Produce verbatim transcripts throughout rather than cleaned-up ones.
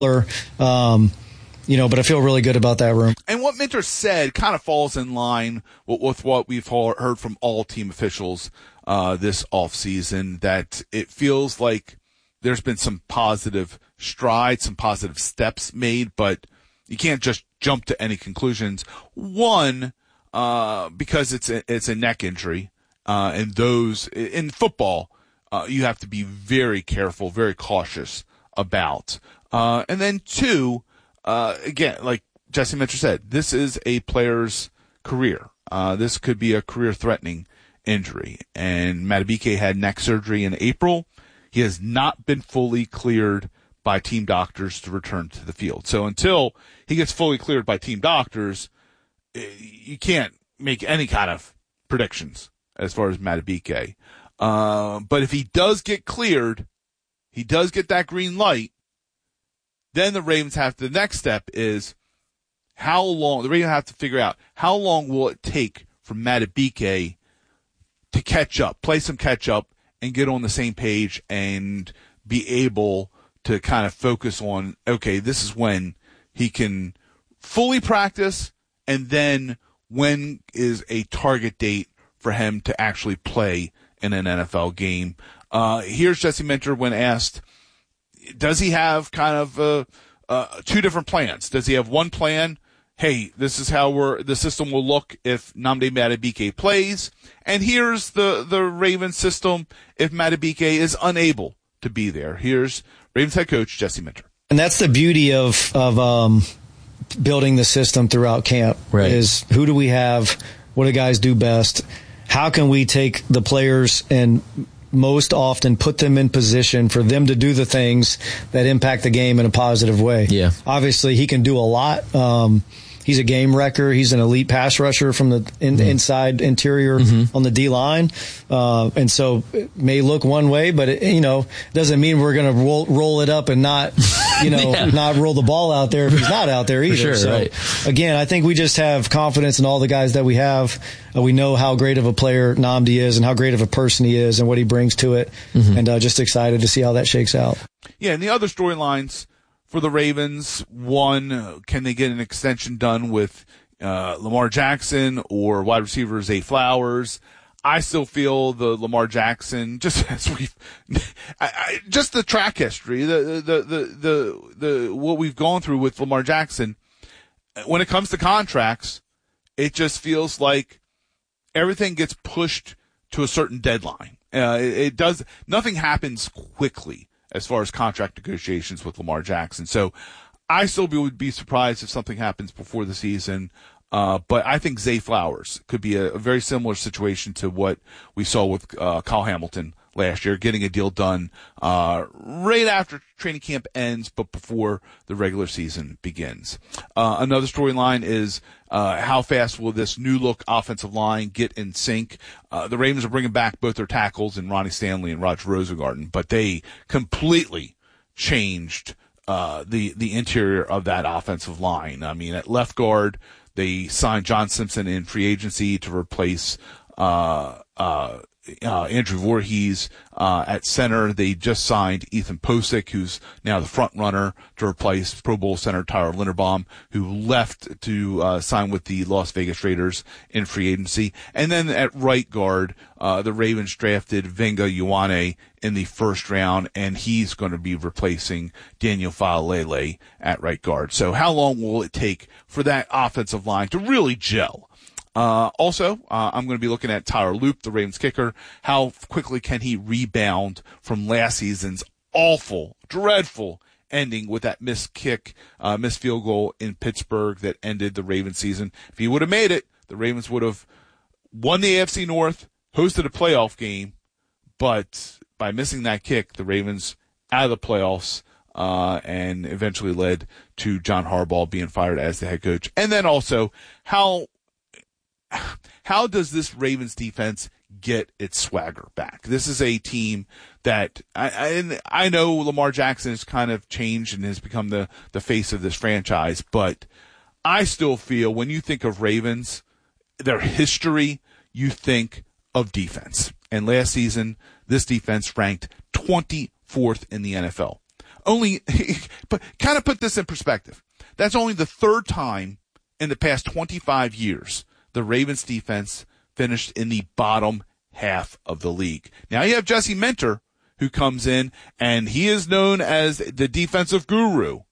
Um, you know, but I feel really good about that room. And what Minter said kind of falls in line with, with what we've heard from all team officials uh, this offseason, that it feels like there's been some positive strides, some positive steps made, but you can't just jump to any conclusions. One, uh, because it's a, it's a neck injury, uh, and those in football, uh, you have to be very careful, very cautious about. Uh, and then two, uh, again, like Jesse Minter said, this is a player's career. Uh, this could be a career-threatening injury. And Madubuike had neck surgery in April. He has not been fully cleared by team doctors to return to the field. So until he gets fully cleared by team doctors, you can't make any kind of predictions as far as Madubuike. Uh, but if he does get cleared, he does get that green light, then the Ravens have to, the next step is how long, the Ravens have to figure out how long will it take for Madubuike to catch up, play some catch up, and get on the same page and be able to kind of focus on, okay, this is when he can fully practice, and then when is a target date for him to actually play in an N F L game. Uh, here's Jesse Minter when asked, does he have kind of uh, uh, two different plans? Does he have one plan? Hey, this is how we're, the system will look if Nnamdi Madubuike plays. And here's the, the Ravens system if Madubuike is unable to be there. Here's Ravens head coach Jesse Minter. And that's the beauty of, of um, building the system throughout camp, right? Is who do we have? What do guys do best? How can we take the players and most often put them in position for them to do the things that impact the game in a positive way? Yeah. Obviously, he can do a lot. Um, He's a game wrecker. He's an elite pass rusher from the in, mm-hmm. inside interior mm-hmm. on the D line, uh, and so it may look one way, but it, you know, doesn't mean we're going to roll, roll it up and not, you know, yeah. not roll the ball out there if he's not out there either. For sure, so right. Again, I think we just have confidence in all the guys that we have. Uh, we know how great of a player Nnamdi is and how great of a person he is and what he brings to it, mm-hmm. and uh, just excited to see how that shakes out. Yeah, and the other storylines for the Ravens, one, can they get an extension done with uh, Lamar Jackson or wide receiver Zay Flowers? I still feel the Lamar Jackson, just as we, just the track history, the, the the the the what we've gone through with Lamar Jackson. When it comes to contracts, it just feels like everything gets pushed to a certain deadline. Uh, it, it does nothing happens quickly as far as contract negotiations with Lamar Jackson. So I still be, would be surprised if something happens before the season. Uh, but I think Zay Flowers could be a, a very similar situation to what we saw with uh, Kyle Hamilton last year, getting a deal done uh, right after training camp ends, but before the regular season begins. Uh, another storyline is uh, how fast will this new-look offensive line get in sync? Uh, the Ravens are bringing back both their tackles in Ronnie Stanley and Roger Rosengarten, but they completely changed uh, the the interior of that offensive line. I mean, at left guard, they signed John Simpson in free agency to replace uh, uh, uh, Andrew Voorhees. Uh, at center, they just signed Ethan Posick, who's now the front runner to replace Pro Bowl center Tyler Linderbaum, who left to uh, sign with the Las Vegas Raiders in free agency. And then at right guard, uh, the Ravens drafted Venga Ioane in the first round, and he's going to be replacing Daniel Faalele at right guard. So how long will it take for that offensive line to really gel? Uh, also, uh, I'm going to be looking at Tyler Loop, the Ravens kicker. How quickly can he rebound from last season's awful, dreadful ending with that missed kick, uh, missed field goal in Pittsburgh that ended the Ravens season? If he would have made it, the Ravens would have won the A F C North, hosted a playoff game, but by missing that kick, the Ravens out of the playoffs, uh, and eventually led to John Harbaugh being fired as the head coach. And then also, how How does this Ravens defense get its swagger back? This is a team that I, I, I know Lamar Jackson has kind of changed and has become the, the face of this franchise, but I still feel when you think of Ravens, their history, you think of defense. And last season, this defense ranked twenty-fourth in the N F L. only, but kind of put this in perspective. That's only the third time in the past twenty-five years the Ravens defense finished in the bottom half of the league. Now you have Jesse Minter, who comes in, and he is known as the defensive guru.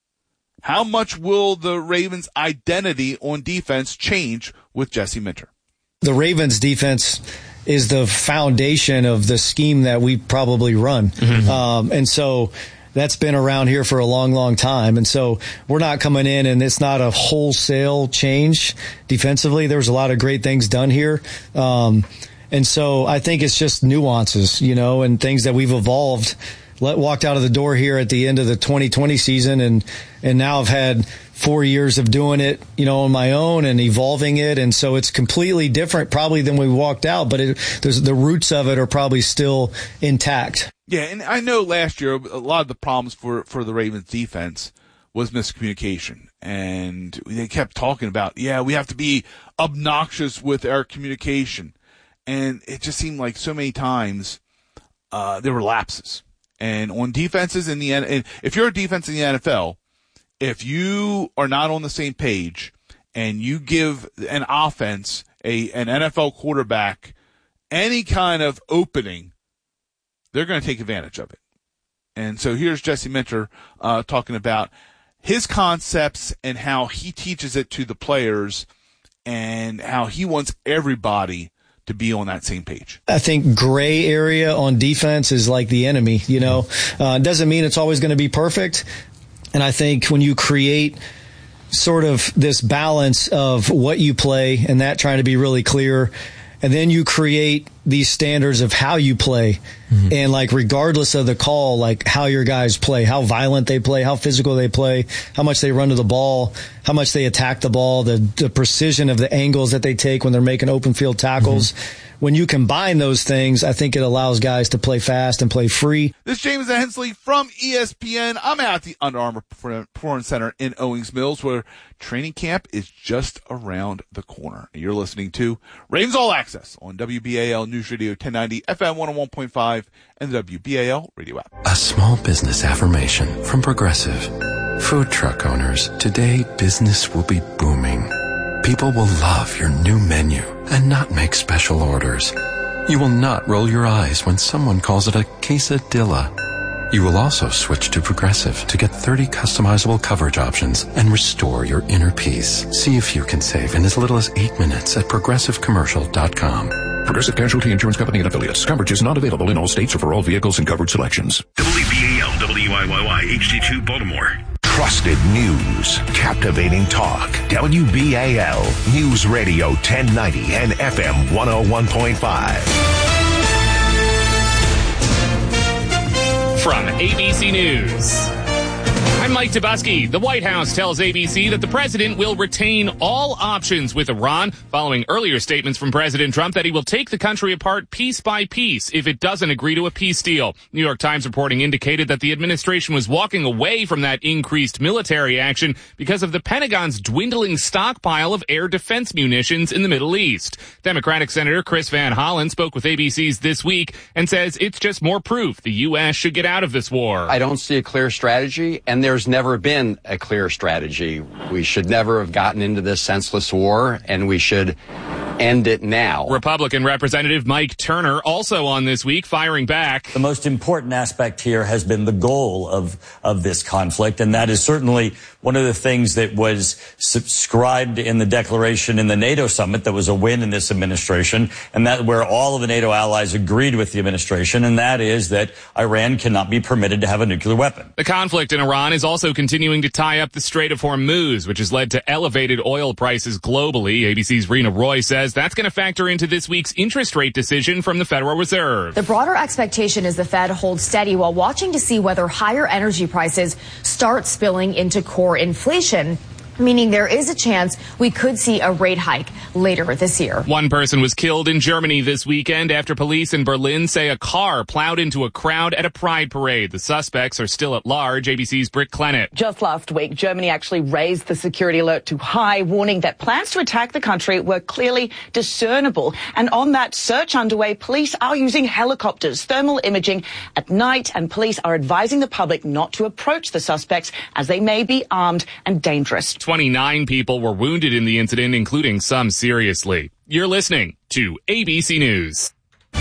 How much will the Ravens' identity on defense change with Jesse Minter? The Ravens' defense is the foundation of the scheme that we probably run. Mm-hmm. Um, and so that's been around here for a long, long time. And so we're not coming in, and it's not a wholesale change defensively. There was a lot of great things done here. Um, and so I think it's just nuances, you know, and things that we've evolved. Let, walked out of the door here at the end of the twenty twenty season, and and now I've had four years of doing it, you know, on my own and evolving it, and so it's completely different probably than we walked out, but it, there's the roots of it are probably still intact. Yeah, and I know last year a lot of the problems for for the Ravens defense was miscommunication, and they kept talking about, yeah, we have to be obnoxious with our communication, and it just seemed like so many times uh, there were lapses. And on defenses in the N, if you're a defense in the N F L, if you are not on the same page and you give an offense, a an N F L quarterback, any kind of opening, they're going to take advantage of it. And so here's Jesse Minter uh, talking about his concepts and how he teaches it to the players and how he wants everybody to be on that same page. I think gray area on defense is like the enemy, you know. Uh, doesn't mean it's always going to be perfect. And I think when you create sort of this balance of what you play and that trying to be really clear, and then you create these standards of how you play, mm-hmm. and like regardless of the call, like how your guys play, how violent they play, how physical they play, how much they run to the ball, how much they attack the ball, the, the precision of the angles that they take when they're making open field tackles. Mm-hmm. When you combine those things, I think it allows guys to play fast and play free. This is James Hensley from E S P N. I'm at the Under Armour Performance Center in Owings Mills, where training camp is just around the corner. You're listening to Ravens All Access on W B A L News Radio ten ninety, F M one oh one point five, and the W B A L radio app. A small business affirmation from Progressive. Food truck owners, today business will be booming. People will love your new menu and not make special orders. You will not roll your eyes when someone calls it a quesadilla. You will also switch to Progressive to get thirty customizable coverage options and restore your inner peace. See if you can save in as little as eight minutes at progressive commercial dot com. Progressive Casualty Insurance Company and Affiliates. Coverage is not available in all states or for all vehicles and covered selections. W B A L W I Y Y H D two Baltimore. Trusted news, captivating talk. W B A L News Radio ten ninety and F M one oh one point five. From A B C News, I'm Mike Tobusky. The White House tells A B C that the president will retain all options with Iran, following earlier statements from President Trump that he will take the country apart piece by piece if it doesn't agree to a peace deal. New York Times reporting indicated that the administration was walking away from that increased military action because of the Pentagon's dwindling stockpile of air defense munitions in the Middle East. Democratic Senator Chris Van Hollen spoke with A B C's This Week and says it's just more proof the U S should get out of this war. I don't see a clear strategy, and there's never been a clear strategy. We should never have gotten into this senseless war, and we should end it now. Republican Representative Mike Turner also on This Week, firing back. The most important aspect here has been the goal of, of this conflict, and that is certainly one of the things that was subscribed in the declaration in the NATO summit that was a win in this administration, and that where all of the NATO allies agreed with the administration, and that is that Iran cannot be permitted to have a nuclear weapon. The conflict in Iran is also continuing to tie up the Strait of Hormuz, which has led to elevated oil prices globally. A B C's Rena Roy says that's going to factor into this week's interest rate decision from the Federal Reserve. The broader expectation is the Fed holds steady while watching to see whether higher energy prices start spilling into core inflation. meaning there is a chance we could see a rate hike later this year. One person was killed in Germany this weekend after police in Berlin say a car plowed into a crowd at a pride parade. The suspects are still at large. A B C's Britt Clennett. Just last week, Germany actually raised the security alert to high, warning that plans to attack the country were clearly discernible. And on that search underway, police are using helicopters, thermal imaging at night, and police are advising the public not to approach the suspects as they may be armed and dangerous. twenty-nine people were wounded in the incident, including some seriously. You're listening to A B C News.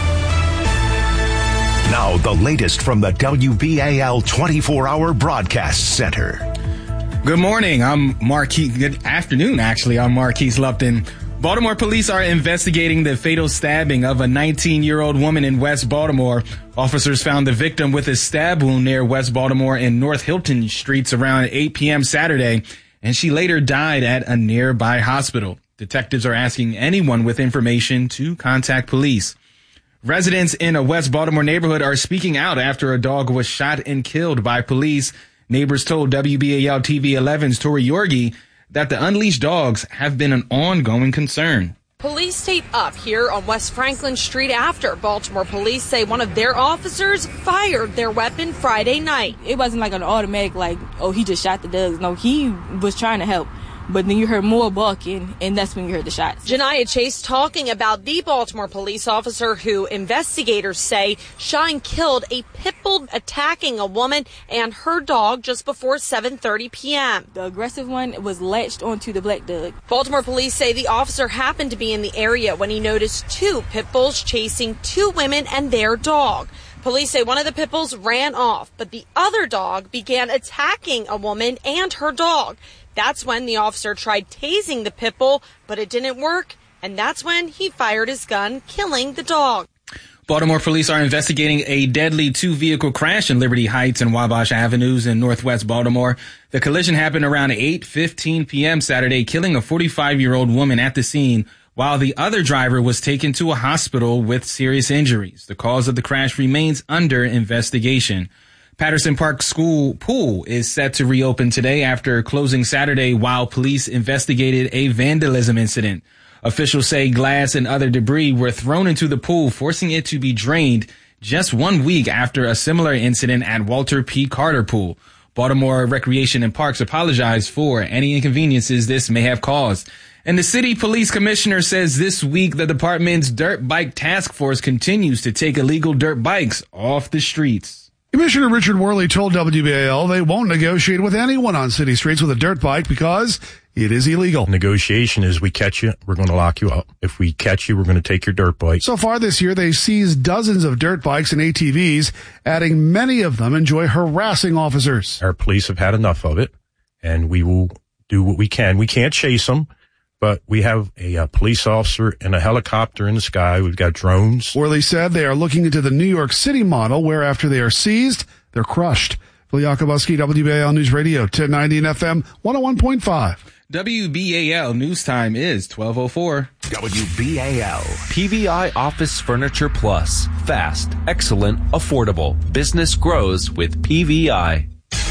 Now, the latest from the W B A L twenty-four hour Broadcast Center. Good morning. I'm Marquise. Good afternoon, actually. I'm Marquise Lupton. Baltimore police are investigating the fatal stabbing of a nineteen-year-old woman in West Baltimore. Officers found the victim with a stab wound near West Baltimore and North Hilton Streets around eight p.m. Saturday, and she later died at a nearby hospital. Detectives are asking anyone with information to contact police. Residents in a West Baltimore neighborhood are speaking out after a dog was shot and killed by police. Neighbors told W B A L T V eleven's Tori Yorgi that the unleashed dogs have been an ongoing concern. Police tape up here on West Franklin Street after Baltimore police say one of their officers fired their weapon Friday night. It wasn't like an automatic, like, oh, he just shot the dogs. No, he was trying to help. But then you heard more barking, and that's when you heard the shots. Janiyah Chase talking about the Baltimore police officer who investigators say shot and killed a pit bull attacking a woman and her dog just before seven thirty p.m. The aggressive one was latched onto the black dog. Baltimore police say the officer happened to be in the area when he noticed two pit bulls chasing two women and their dog. Police say one of the pit bulls ran off, but the other dog began attacking a woman and her dog. That's when the officer tried tasing the pit bull, but it didn't work, and that's when he fired his gun, killing the dog. Baltimore police are investigating a deadly two-vehicle crash in Liberty Heights and Wabash Avenues in northwest Baltimore. The collision happened around eight fifteen p.m. Saturday, killing a forty-five-year-old woman at the scene, while the other driver was taken to a hospital with serious injuries. The cause of the crash remains under investigation. Patterson Park School pool is set to reopen today after closing Saturday while police investigated a vandalism incident. Officials say glass and other debris were thrown into the pool, forcing it to be drained just one week after a similar incident at Walter P. Carter Pool. Baltimore Recreation and Parks apologized for any inconveniences this may have caused. And the city police commissioner says this week the department's dirt bike task force continues to take illegal dirt bikes off the streets. Commissioner Richard Worley told W B A L they won't negotiate with anyone on city streets with a dirt bike because it is illegal. Negotiation is we catch you, we're going to lock you up. If we catch you, we're going to take your dirt bike. So far this year, they seized dozens of dirt bikes and A T Vs, adding many of them enjoy harassing officers. Our police have had enough of it, and we will do what we can. We can't chase them, but we have a, a police officer and a helicopter in the sky. We've got drones. Worley said they are looking into the New York City model, where after they are seized, they're crushed. Phil Yakubuski, W B A L News Radio, ten ninety and F M one oh one point five. W B A L News Time is twelve oh four. W B A L. P V I Office Furniture Plus. Fast, excellent, affordable. Business grows with P V I.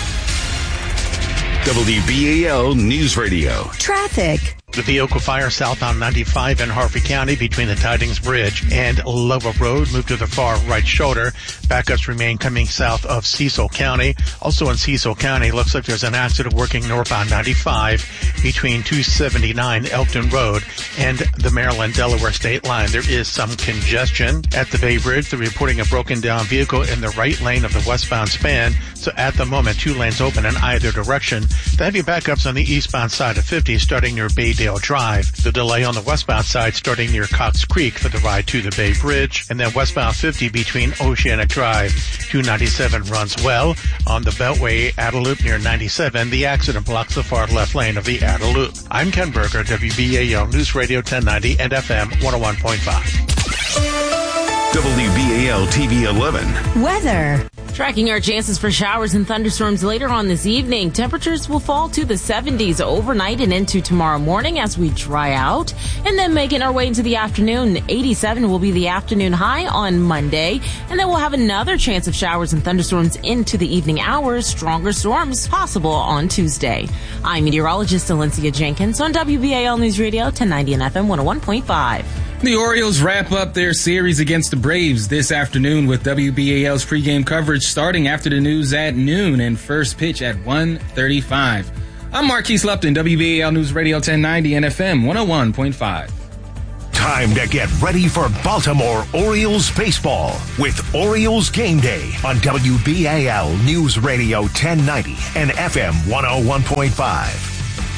W B A L News Radio. Traffic. The vehicle fire southbound ninety-five in Harford County between the Tidings Bridge and Lova Road moved to the far right shoulder. Backups remain coming south of Cecil County. Also in Cecil County, looks like there's an accident working northbound ninety-five between two seventy-nine Elkton Road and the Maryland-Delaware state line. There is some congestion at the Bay Bridge. They're reporting a broken down vehicle in the right lane of the westbound span. So at the moment, two lanes open in either direction. The heavy backups on the eastbound side of fifty starting near Baydale Drive. The delay on the westbound side starting near Cox Creek for the ride to the Bay Bridge. And then westbound fifty between Oceanic Drive. two ninety-seven runs well. On the Beltway Adeloop near ninety-seven, the accident blocks the far left lane of the Adeloop. I'm Ken Berger, W B A L News Radio ten ninety and F M one oh one point five. W B A L T V eleven. Weather. Tracking our chances for showers and thunderstorms later on this evening. Temperatures will fall to the seventies overnight and into tomorrow morning as we dry out. And then making our way into the afternoon, eighty-seven will be the afternoon high on Monday. And then we'll have another chance of showers and thunderstorms into the evening hours. Stronger storms possible on Tuesday. I'm meteorologist Alencia Jenkins on W B A L News Radio ten ninety and F M one oh one point five. The Orioles wrap up their series against the Braves this afternoon with W B A L's pregame coverage starting after the news at noon and first pitch at one thirty-five. I'm Marquise Lupton, W B A L News Radio ten ninety and F M one oh one point five. Time to get ready for Baltimore Orioles baseball with Orioles Game Day on W B A L News Radio ten ninety and F M one oh one point five.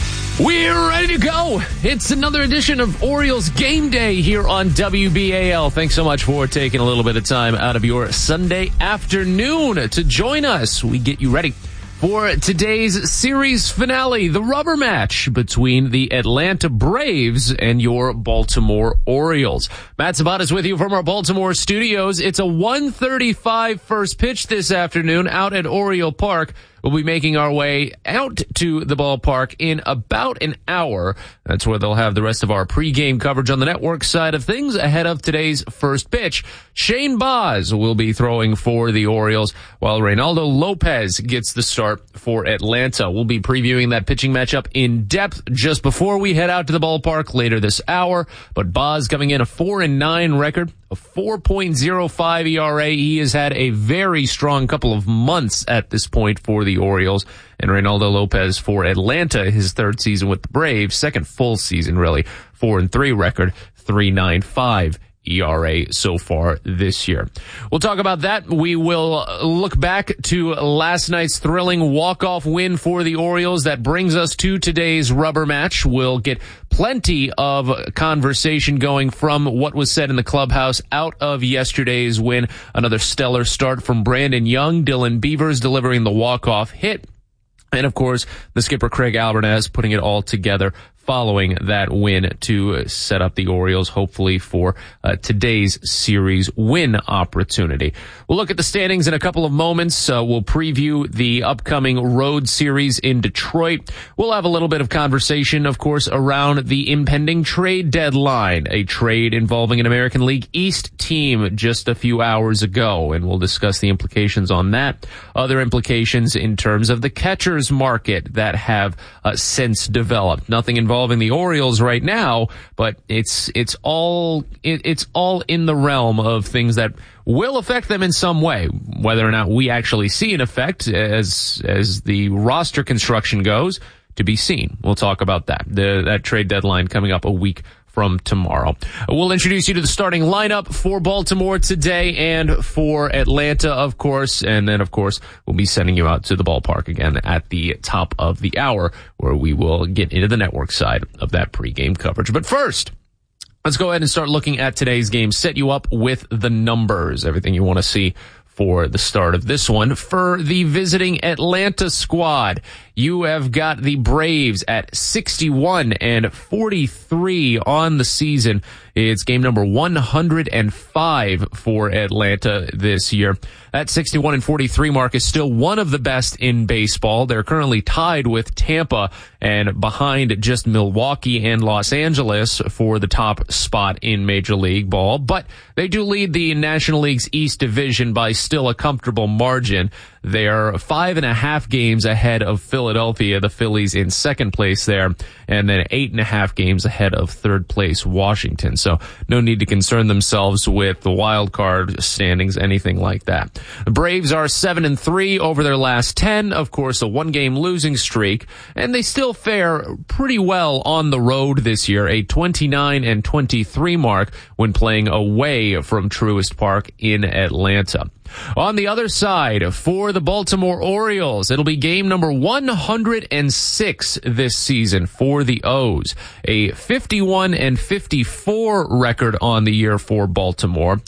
We're ready to go. It's another edition of Orioles Game Day here on W B A L. Thanks so much for taking a little bit of time out of your Sunday afternoon to join us. We get you ready for today's series finale, the rubber match between the Atlanta Braves and your Baltimore Orioles. Matt Sabat is with you from our Baltimore studios. It's a one thirty-five first pitch this afternoon out at Oriole Park. We'll be making our way out to the ballpark in about an hour. That's where they'll have the rest of our pregame coverage on the network side of things ahead of today's first pitch. Shane Baz will be throwing for the Orioles, while Reynaldo Lopez gets the start for Atlanta. We'll be previewing that pitching matchup in depth just before we head out to the ballpark later this hour. But Baz coming in a four and nine record, a four point oh five E R A. He has had a very strong couple of months at this point for the Orioles. And Reynaldo Lopez for Atlanta, his third season with the Braves, second full season really, four and three record, three ninety-five E R A so far this year. We'll talk about that. We will look back to last night's thrilling walk-off win for the Orioles. That brings us to today's rubber match. We'll get plenty of conversation going from what was said in the clubhouse out of yesterday's win. Another stellar start from Brandon Young, Dylan Beavers delivering the walk-off hit. And, of course, the skipper Craig Albernaz putting it all together following that win to set up the Orioles, hopefully, for uh, today's series win opportunity. We'll look at the standings in a couple of moments. Uh, we'll preview the upcoming road series in Detroit. We'll have a little bit of conversation, of course, around the impending trade deadline, a trade involving an American League East team just a few hours ago, and we'll discuss the implications on that. Other implications in terms of the catcher's market that have uh, since developed. Nothing involving Involving the Orioles right now, but it's it's all it, it's all in the realm of things that will affect them in some way. Whether or not we actually see an effect as as the roster construction goes, to be seen. We'll talk about that. The, that trade deadline coming up a week from tomorrow. We'll introduce you to the starting lineup for Baltimore today and for Atlanta, of course. And then, of course, we'll be sending you out to the ballpark again at the top of the hour, where we will get into the network side of that pregame coverage. But first, let's go ahead and start looking at today's game. Set you up with the numbers, everything you want to see for the start of this one. For the visiting Atlanta squad, you have got the Braves at sixty-one and forty-three on the season. It's game number one hundred five for Atlanta this year. That sixty-one and forty-three mark is still one of the best in baseball. They're currently tied with Tampa and behind just Milwaukee and Los Angeles for the top spot in Major League Ball. But they do lead the National League's East Division by still a comfortable margin. They're five and a half games ahead of Philadelphia, the Phillies in second place there, and then eight and a half games ahead of third place Washington. So no need to concern themselves with the wild card standings, anything like that. The Braves are seven and three over their last ten, of course, a one game losing streak, and they still fare pretty well on the road this year, a twenty-nine and twenty-three mark when playing away from Truist Park in Atlanta. On the other side, for the Baltimore Orioles, it'll be game number one hundred six this season for the O's. A fifty-one and fifty-four record on the year for Baltimore.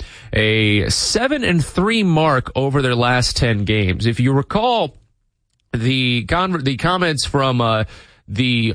A seven and three mark over their last ten games. If you recall, the con- the comments from uh, the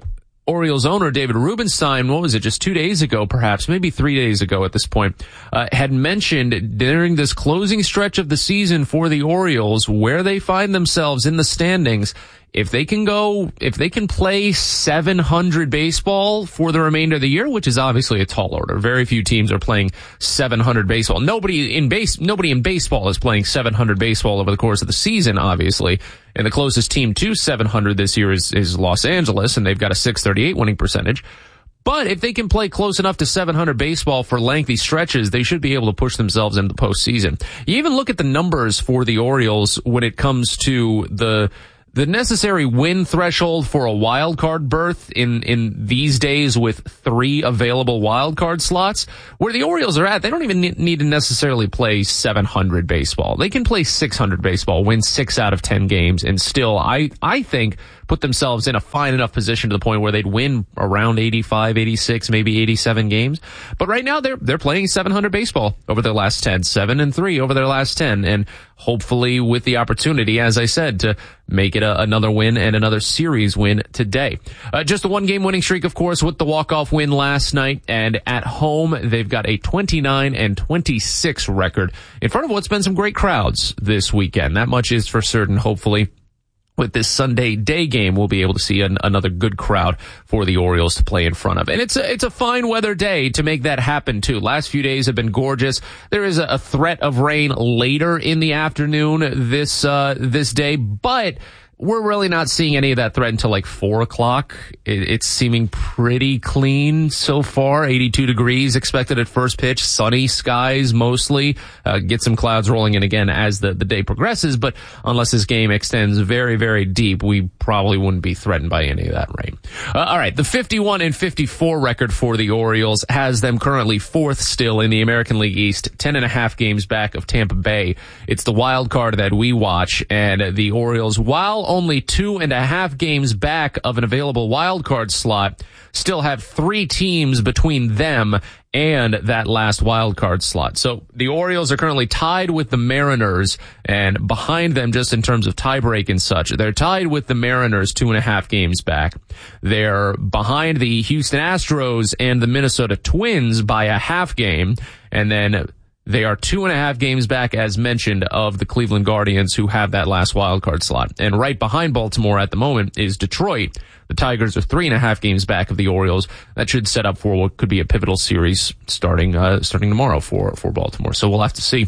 Orioles owner David Rubenstein, what was it, just two days ago, perhaps, maybe three days ago at this point, uh, had mentioned during this closing stretch of the season for the Orioles, where they find themselves in the standings, if they can go, if they can play seven hundred baseball for the remainder of the year, which is obviously a tall order. Very few teams are playing seven hundred baseball. Nobody in base, nobody in baseball is playing seven hundred baseball over the course of the season, obviously. And the closest team to seven hundred this year is, is Los Angeles, and they've got a six thirty-eight winning percentage. But if they can play close enough to seven hundred baseball for lengthy stretches, they should be able to push themselves into the postseason. You even look at the numbers for the Orioles when it comes to the The necessary win threshold for a wild card berth in, in these days with three available wild card slots, where the Orioles are at, they don't even need to necessarily play seven hundred baseball. They can play six hundred baseball, win six out of ten games, and still, I, I think, put themselves in a fine enough position to the point where they'd win around eighty-five, eighty-six, maybe eighty-seven games. But right now, they're, they're playing seven hundred baseball over their last ten, seven and three over their last ten, and hopefully with the opportunity, as I said, to make it a, another win and another series win today. Uh, just a one-game winning streak, of course, with the walk-off win last night, and at home, they've got a twenty-nine and twenty-six record in front of what's been some great crowds this weekend. That much is for certain, hopefully. With this Sunday day game, we'll be able to see an, another good crowd for the Orioles to play in front of. And it's a, it's a fine weather day to make that happen, too. Last few days have been gorgeous. There is a, a threat of rain later in the afternoon this, uh, this day, but we're really not seeing any of that threat until like four o'clock. It, it's seeming pretty clean so far. eighty-two degrees expected at first pitch. Sunny skies mostly. Uh, get some clouds rolling in again as the, the day progresses. But unless this game extends very, very deep, we probably wouldn't be threatened by any of that rain. Uh, all right. The fifty-one and fifty-four record for the Orioles has them currently fourth still in the American League East, ten and a half games back of Tampa Bay. It's the wild card that we watch, and the Orioles, while only two and a half games back of an available wild card slot, still have three teams between them and that last wild card slot. So the Orioles are currently tied with the Mariners, and behind them, just in terms of tiebreak and such, they're tied with the Mariners two and a half games back. They're behind the Houston Astros and the Minnesota Twins by a half game, and then they are two and a half games back, as mentioned, of the Cleveland Guardians, who have that last wild card slot. And right behind Baltimore at the moment is Detroit. The Tigers are three and a half games back of the Orioles. That should set up for what could be a pivotal series starting uh, starting tomorrow for for Baltimore. So we'll have to see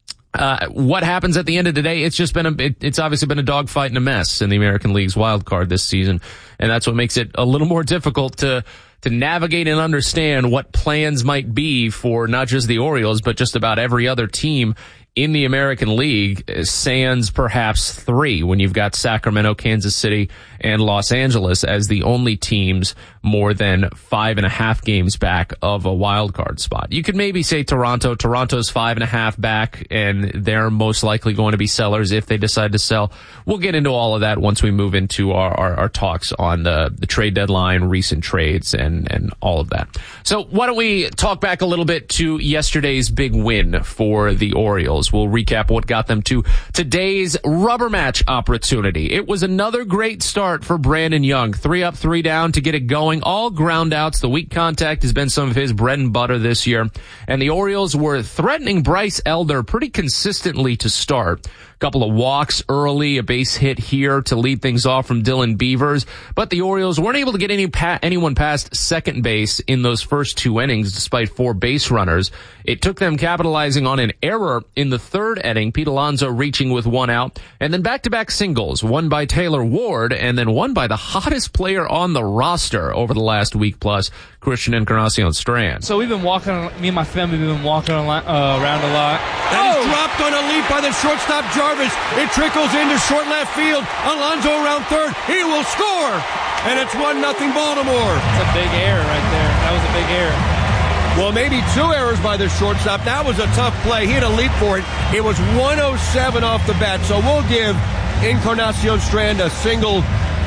uh what happens at the end of the day. It's just been a it, it's obviously been a dogfight and a mess in the American League's wild card this season, and that's what makes it a little more difficult to. to navigate and understand what plans might be for not just the Orioles, but just about every other team in the American League, sans perhaps three, when you've got Sacramento, Kansas City, and Los Angeles as the only teams more than five and a half games back of a wild card spot. You could maybe say Toronto. Toronto's five and a half back, and they're most likely going to be sellers if they decide to sell. We'll get into all of that once we move into our, our, our talks on the, the trade deadline, recent trades, and, and all of that. So why don't we talk back a little bit to yesterday's big win for the Orioles. We'll recap what got them to today's rubber match opportunity. It was another great start for Brandon Young. Three up, three down to get it going. All ground outs. The weak contact has been some of his bread and butter this year. And the Orioles were threatening Bryce Elder pretty consistently to start. A couple of walks early, a base hit here to lead things off from Dylan Beavers. But the Orioles weren't able to get any pa- anyone past second base in those first two innings, despite four base runners. It took them capitalizing on an error in the third inning, Pete Alonso reaching with one out, and then back-to-back singles, one by Taylor Ward, and then one by the hottest player on the roster over the last week plus, Christian Encarnacion Strand. So we've been walking, me and my family, we've been walking uh, around a lot. That oh! is dropped on a leap by the shortstop Jarvis. It trickles into short left field. Alonso around third. He will score. And it's one nothing Baltimore. That's a big error right there. That was a big error. Well, maybe two errors by the shortstop. That was a tough play. He had a leap for it. It was one oh seven off the bat. So we'll give Encarnacion Strand a single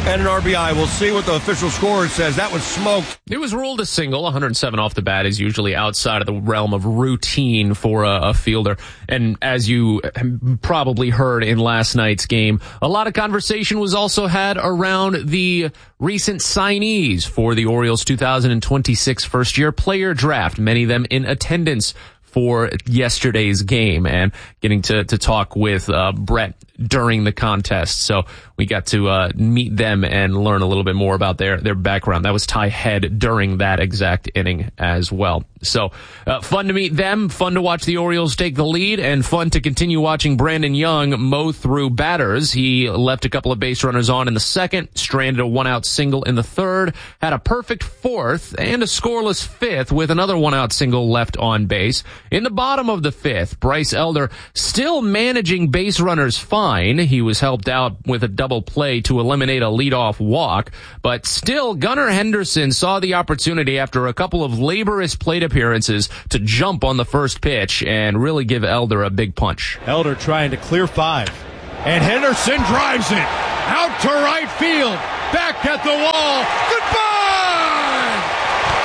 and an R B I. We'll see what the official score says. That was smoked. It was ruled a single. one hundred seven off the bat is usually outside of the realm of routine for a, a fielder. And as you probably heard in last night's game, a lot of conversation was also had around the recent signees for the Orioles two thousand twenty-six first-year player draft, many of them in attendance for yesterday's game, and getting to, to talk with uh, Brett during the contest. So we got to uh, meet them and learn a little bit more about their, their background. That was Ty Head during that exact inning as well. So uh, fun to meet them, fun to watch the Orioles take the lead, and fun to continue watching Brandon Young mow through batters. He left a couple of base runners on in the second, stranded a one-out single in the third, had a perfect fourth, and a scoreless fifth with another one-out single left on base. In the bottom of the fifth, Bryce Elder still managing base runners fine. He was helped out with a double play to eliminate a leadoff walk, but still Gunnar Henderson saw the opportunity after a couple of laborious plate appearances to jump on the first pitch and really give Elder a big punch. Elder trying to clear five, and Henderson drives it out to right field, back at the wall. Goodbye!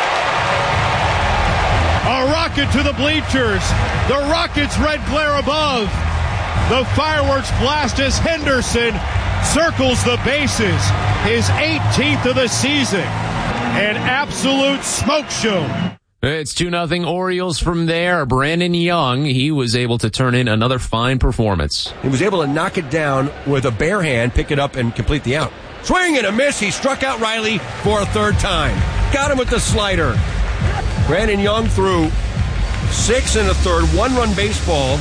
A rocket to the bleachers. The Rockets' red glare above. The fireworks blast as Henderson circles the bases. His eighteenth of the season. An absolute smoke show. It's two nothing Orioles from there. Brandon Young, he was able to turn in another fine performance. He was able to knock it down with a bare hand, pick it up, and complete the out. Swing and a miss. He struck out Riley for a third time. Got him with the slider. Brandon Young threw six and a third, one-run baseball.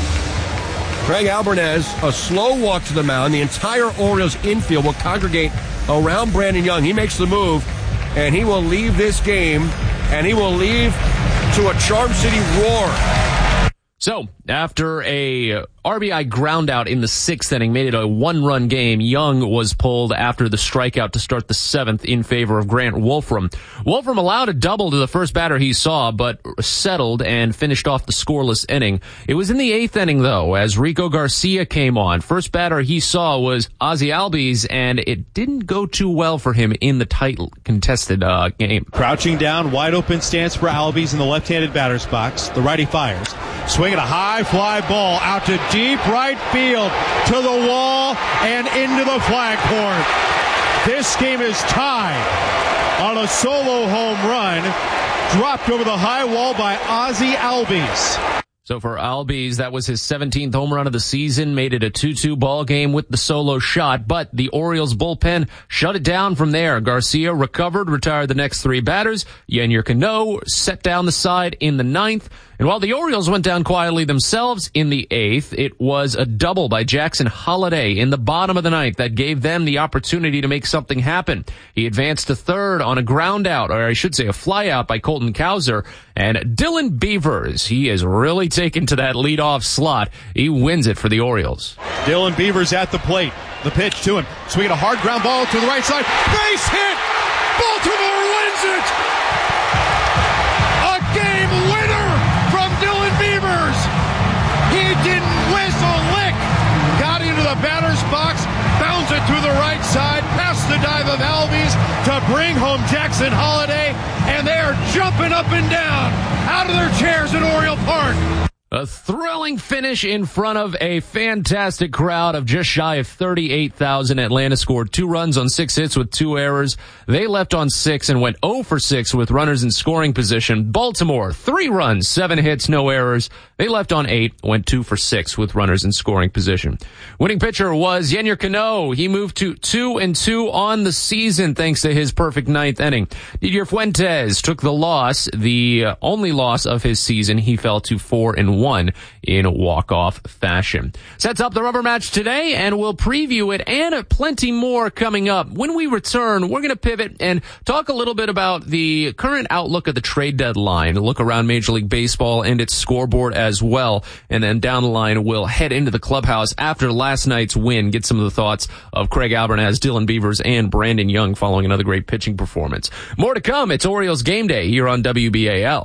Craig Albernez, a slow walk to the mound. The entire Orioles infield will congregate around Brandon Young. He makes the move, and he will leave this game, and he will leave to a Charm City roar. So, after a R B I ground out in the sixth inning made it a one-run game, Young was pulled after the strikeout to start the seventh in favor of Grant Wolfram. Wolfram allowed a double to the first batter he saw, but settled and finished off the scoreless inning. It was in the eighth inning, though, as Rico Garcia came on. First batter he saw was Ozzie Albies, and it didn't go too well for him in the tight, contested uh, game. Crouching down, wide open stance for Albies in the left-handed batter's box. The righty fires. Swinging a high fly ball out to deep right field, to the wall and into the flagpole. This game is tied on a solo home run, dropped over the high wall by Ozzie Albies. So for Albies, that was his seventeenth home run of the season, made it a two two ball game with the solo shot, but the Orioles bullpen shut it down from there. Garcia recovered, retired the next three batters. Yennier Cano set down the side in the ninth. And while the Orioles went down quietly themselves in the eighth, it was a double by Jackson Holliday in the bottom of the ninth that gave them the opportunity to make something happen. He advanced to third on a ground out, or I should say a fly out by Colton Cowser. And Dylan Beavers, he is really taken to that leadoff slot. He wins it for the Orioles. Dylan Beavers at the plate. The pitch to him. Swinging a hard ground ball to the right side. Base hit! Baltimore wins it! A game winner from Dylan Beavers! He didn't whiz a lick! Got into the batter's box, bounds it through the right side, past the dive of Albies to bring home Jackson Holliday, and they are jumping up and down out of their chairs at Oriole Park. A thrilling finish in front of a fantastic crowd of just shy of thirty-eight thousand. Atlanta scored two runs on six hits with two errors. They left on six and went oh for six with runners in scoring position. Baltimore, three runs, seven hits, no errors. They left on eight, went two for six with runners in scoring position. Winning pitcher was Yennier Cano. He moved to two and two on the season thanks to his perfect ninth inning. Didier Fuentes took the loss, the only loss of his season. He fell to four and one in walk-off fashion. Sets up the rubber match today, and we'll preview it and plenty more coming up. When we return, we're going to pivot and talk a little bit about the current outlook of the trade deadline, look around Major League Baseball and its scoreboard as well, and then down the line we'll head into the clubhouse after last night's win, get some of the thoughts of Craig Albernaz, Dylan Beavers, and Brandon Young following another great pitching performance. More to come. It's Orioles Game Day here on W B A L.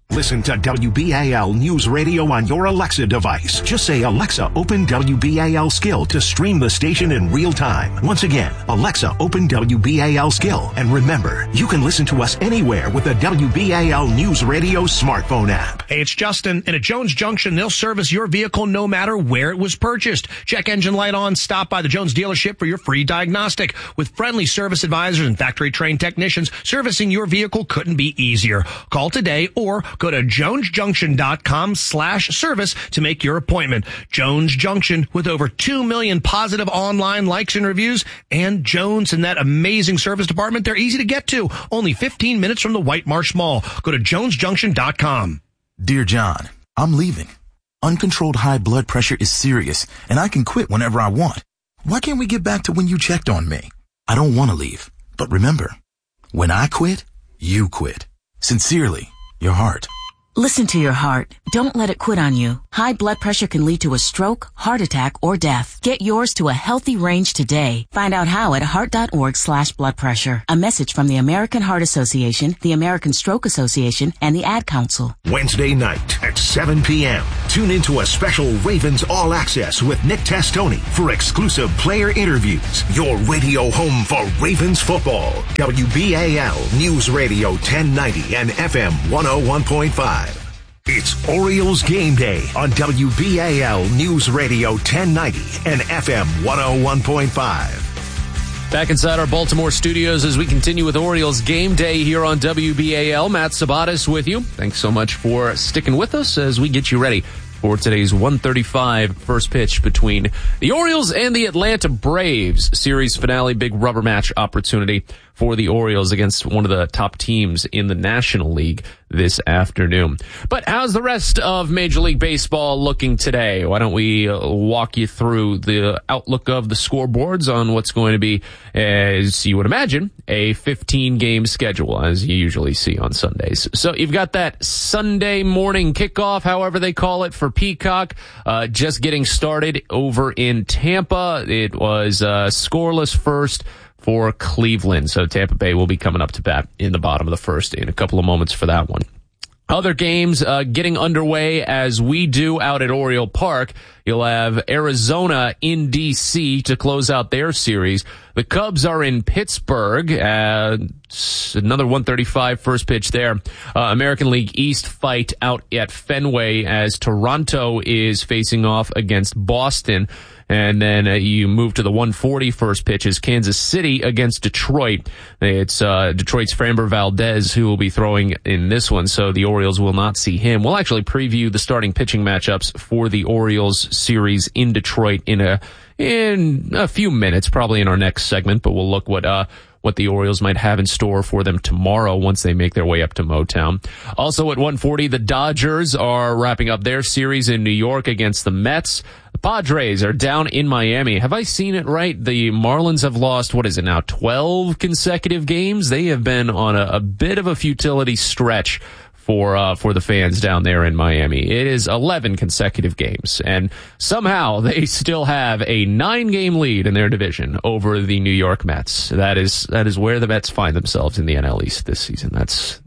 Listen to W B A L News Radio on your Alexa device. Just say, Alexa, open W B A L Skill to stream the station in real time. Once again, Alexa, open W B A L Skill. And remember, you can listen to us anywhere with the W B A L News Radio smartphone app. Hey, it's Justin. And at Jones Junction, they'll service your vehicle no matter where it was purchased. Check engine light on. Stop by the Jones dealership for your free diagnostic. With friendly service advisors and factory-trained technicians, servicing your vehicle couldn't be easier. Call today or go to jonesjunction.com slash service to make your appointment. Jones Junction, with over two million positive online likes and reviews, and Jones and that amazing service department, they're easy to get to. Only fifteen minutes from the White Marsh Mall. Go to jones junction dot com. Dear John, I'm leaving. Uncontrolled high blood pressure is serious, and I can quit whenever I want. Why can't we get back to when you checked on me? I don't want to leave, but remember, when I quit, you quit. Sincerely, your heart. Listen to your heart. Don't let it quit on you. High blood pressure can lead to a stroke, heart attack, or death. Get yours to a healthy range today. Find out how at heart.org slash blood pressure. A message from the American Heart Association, the American Stroke Association, and the Ad Council. Wednesday night at seven p.m. Tune into a special Ravens All Access with Nick Testoni for exclusive player interviews. Your radio home for Ravens football. W B A L News Radio ten ninety and F M one oh one point five. It's Orioles Game Day on W B A L News Radio ten ninety and F M one oh one point five. Back inside our Baltimore studios as we continue with Orioles Game Day here on W B A L. Matt Sabatis with you. Thanks so much for sticking with us as we get you ready for today's one thirty-five first pitch between the Orioles and the Atlanta Braves. Series finale, big rubber match opportunity for the Orioles against one of the top teams in the National League this afternoon. But how's the rest of Major League Baseball looking today? Why don't we uh, walk you through the outlook of the scoreboards on what's going to be, as you would imagine, a fifteen-game schedule, as you usually see on Sundays. So you've got that Sunday morning kickoff, however they call it, for Peacock, uh, just getting started over in Tampa. It was uh, scoreless first for Cleveland. So Tampa Bay will be coming up to bat in the bottom of the first in a couple of moments for that one. Other games uh, getting underway as we do out at Oriole Park. You'll have Arizona in D C to close out their series. The Cubs are in Pittsburgh. Uh, another one thirty-five first pitch there. Uh, American League East fight out at Fenway as Toronto is facing off against Boston. And then uh, you move to the one forty first pitch is Kansas City against Detroit. It's uh, Detroit's Framber Valdez who will be throwing in this one, so the Orioles will not see him. We'll actually preview the starting pitching matchups for the Orioles series in Detroit in a in a few minutes, probably in our next segment, but we'll look what uh what the Orioles might have in store for them tomorrow once they make their way up to Motown. Also at one forty, the Dodgers are wrapping up their series in New York against the Mets. The Padres are down in Miami. Have I seen it right? The Marlins have lost, what is it now, twelve consecutive games? They have been on a, a bit of a futility stretch for uh, for the fans down there in Miami. It is eleven consecutive games, and somehow they still have a nine-game lead in their division over the New York Mets. That is that is where the Mets find themselves in the N L East this season. That's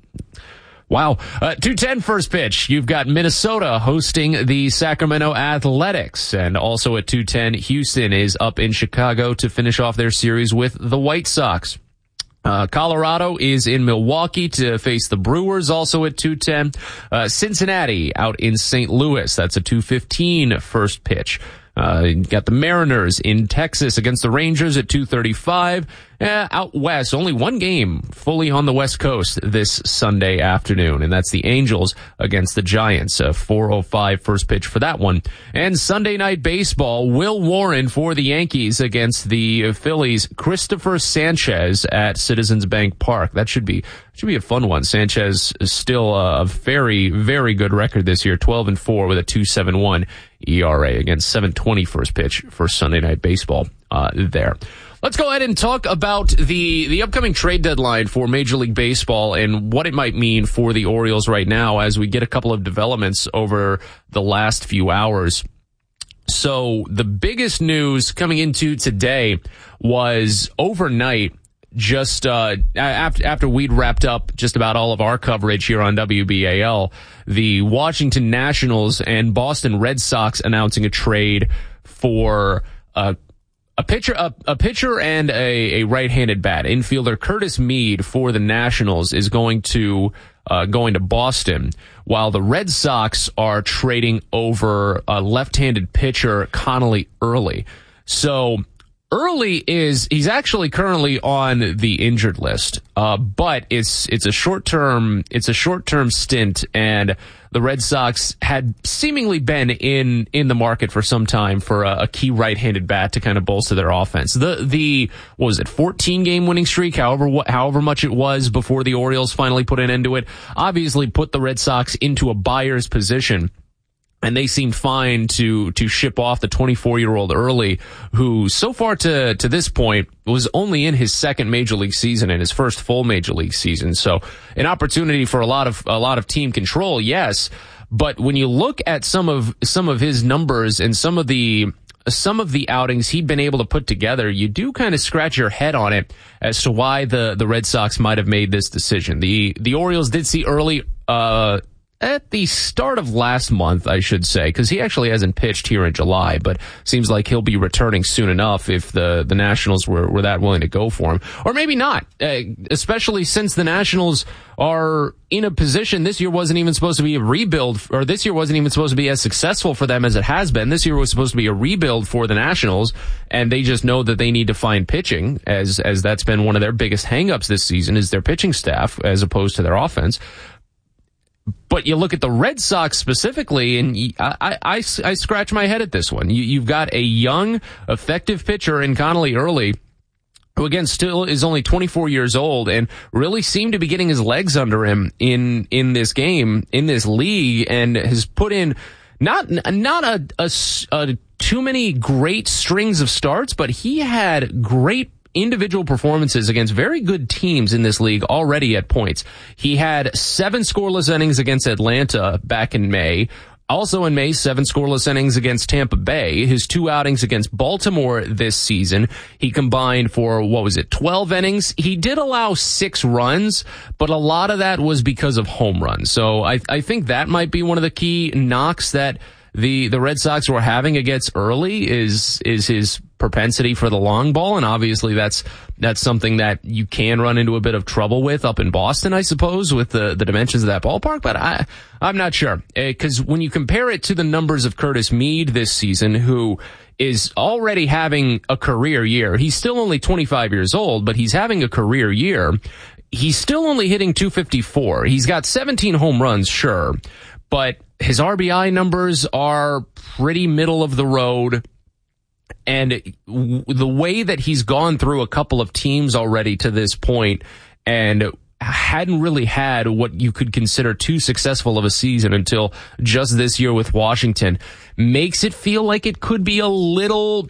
wow. Uh, two ten first pitch. You've got Minnesota hosting the Sacramento Athletics, and also at two ten, Houston is up in Chicago to finish off their series with the White Sox. Uh, Colorado is in Milwaukee to face the Brewers, also at two ten. Uh, Cincinnati out in Saint Louis. That's a two fifteen first pitch. Uh, you got the Mariners in Texas against the Rangers at two thirty-five. Uh, out west, only one game fully on the West Coast this Sunday afternoon, and that's the Angels against the Giants. A four oh five first pitch for that one. And Sunday Night Baseball, Will Warren for the Yankees against the Phillies. Christopher Sanchez at Citizens Bank Park. That should be should be a fun one. Sanchez is still a very, very good record this year, twelve and four with a two seventy-one E R A against seven twenty first pitch for Sunday Night Baseball uh, there. Let's go ahead and talk about the, the upcoming trade deadline for Major League Baseball and what it might mean for the Orioles right now as we get a couple of developments over the last few hours. So the biggest news coming into today was overnight, just uh, after after we'd wrapped up just about all of our coverage here on W B A L, the Washington Nationals and Boston Red Sox announcing a trade for uh, a pitcher, a, a pitcher and a, a right-handed bat. Infielder Curtis Mead for the Nationals is going to uh, going to Boston, while the Red Sox are trading over a left-handed pitcher, Connolly Early. So Early is, he's actually currently on the injured list, uh, but it's, it's a short-term, it's a short-term stint, and the Red Sox had seemingly been in, in the market for some time for a, a key right-handed bat to kind of bolster their offense. The, the, what was it, fourteen game winning streak, however, however much it was before the Orioles finally put an end to it, obviously put the Red Sox into a buyer's position. And they seemed fine to, to ship off the twenty-four-year-old Early, who so far to, to this point was only in his second major league season and his first full major league season. So an opportunity for a lot of, a lot of team control, yes. But when you look at some of, some of his numbers and some of the, some of the outings he'd been able to put together, you do kind of scratch your head on it as to why the, the Red Sox might have made this decision. The, the Orioles did see Early, uh, at the start of last month, I should say, because he actually hasn't pitched here in July, but seems like he'll be returning soon enough if the, the Nationals were, were that willing to go for him. Or maybe not, uh, especially since the Nationals are in a position, this year wasn't even supposed to be a rebuild, or this year wasn't even supposed to be as successful for them as it has been. This year was supposed to be a rebuild for the Nationals, and they just know that they need to find pitching, as, as that's been one of their biggest hangups this season, is their pitching staff, as opposed to their offense. But you look at the Red Sox specifically, and I, I, I, I scratch my head at this one. You, you've got a young, effective pitcher in Connolly Early, who again still is only twenty-four years old and really seemed to be getting his legs under him in, in this game, in this league, and has put in not, not a, a, a too many great strings of starts, but he had great individual performances against very good teams in this league already at points. He had seven scoreless innings against Atlanta back in May. Also in May, seven scoreless innings against Tampa Bay. His two outings against Baltimore this season, he combined for, what was it, twelve innings. He did allow six runs, but a lot of that was because of home runs. So I, I think that might be one of the key knocks that the, the Red Sox were having against Early is, is his propensity for the long ball. And obviously that's, that's something that you can run into a bit of trouble with up in Boston, I suppose, with the, the dimensions of that ballpark. But I, I'm not sure. Because when you compare it to the numbers of Curtis Mead this season, who is already having a career year, he's still only twenty-five years old, but he's having a career year. He's still only hitting two fifty-four. He's got seventeen home runs, sure, but his R B I numbers are pretty middle of the road. And the way that he's gone through a couple of teams already to this point and hadn't really had what you could consider too successful of a season until just this year with Washington makes it feel like it could be a little,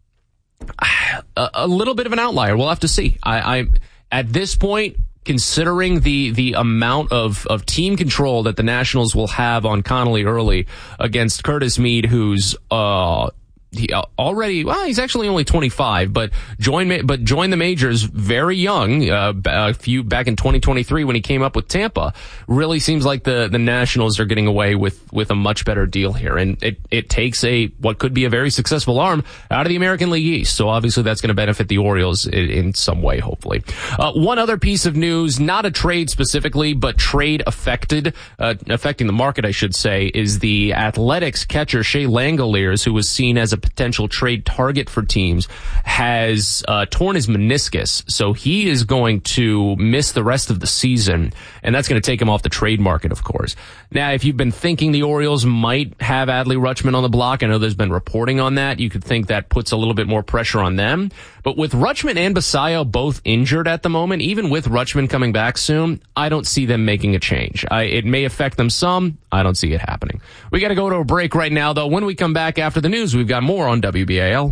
a, a little bit of an outlier. We'll have to see. I, I at this point, considering the, the amount of, of team control that the Nationals will have on Connolly Early against Curtis Mead, who's, uh, he already, well, he's actually only twenty-five, but joined, but joined the majors very young, uh, a few back in twenty twenty-three when he came up with Tampa. Really seems like the, the Nationals are getting away with, with a much better deal here. And it, it takes a, what could be a very successful arm out of the American League East. So obviously that's going to benefit the Orioles in, in some way, hopefully. Uh, one other piece of news, not a trade specifically, but trade affected, uh, affecting the market, I should say, is the Athletics catcher Shea Langoliers, who was seen as a potential trade target for teams, has uh, torn his meniscus. So he is going to miss the rest of the season, and that's going to take him off the trade market, of course. Now, if you've been thinking the Orioles might have Adley Rutschman on the block, I know there's been reporting on that. You could think that puts a little bit more pressure on them. But with Rutschman and Basayo both injured at the moment, even with Rutschman coming back soon, I don't see them making a change. I, it may affect them some. I don't see it happening. We got to go to a break right now, though. When we come back after the news, we've got more on W B A L.